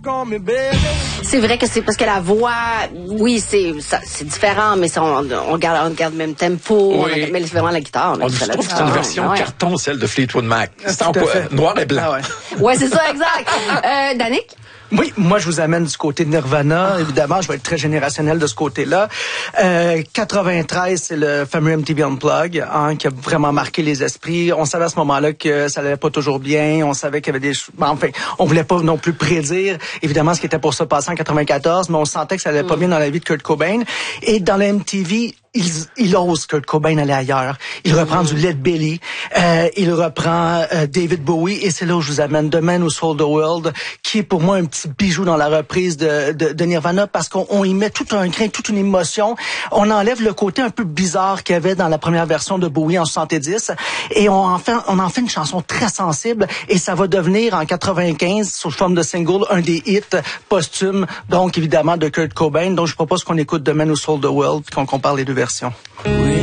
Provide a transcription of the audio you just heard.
C'est vrai que c'est parce que la voix, oui, c'est différent, mais on garde le même tempo, oui. mais c'est vraiment la guitare. On trouve que c'est une version carton, celle de Fleetwood Mac. C'est en noir et blanc. Ouais, c'est ça, exact. Danick? Oui, moi je vous amène du côté de Nirvana. Évidemment, je vais être très générationnel de ce côté-là. 93, c'est le fameux MTV Unplugged, qui a vraiment marqué les esprits. On savait à ce moment-là que ça allait pas toujours bien. On savait qu'il y avait des... Enfin, on voulait pas non plus prédire, évidemment, ce qui était pour se passer en 94, mais on sentait que ça allait pas bien dans la vie de Kurt Cobain. Et dans le MTV, il ose Kurt Cobain aller ailleurs. Il reprend du Led Belly, il reprend David Bowie, et c'est là où je vous amène The Man Who Sold the World, qui est pour moi un petit bijou dans la reprise de Nirvana, parce qu'on y met tout un grain, toute une émotion. On enlève le côté un peu bizarre qu'il y avait dans la première version de Bowie en 70, et on en fait une chanson très sensible, et ça va devenir en 95, sous forme de single, un des hits posthumes, donc évidemment de Kurt Cobain. Donc je propose qu'on écoute The Man Who Sold the World, puis qu'on compare les deux versions. Oui.